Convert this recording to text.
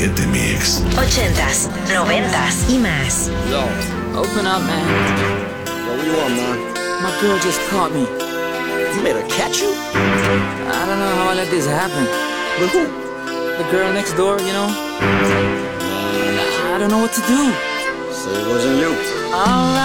7 Mix. 80s, 90s y más. Yo, open up, man. Yo, what you want, man? My girl just caught me. You made her catch you? I don't know how I let this happen. With who? The girl next door, you know? I don't know what to do. Say it wasn't you. Alright.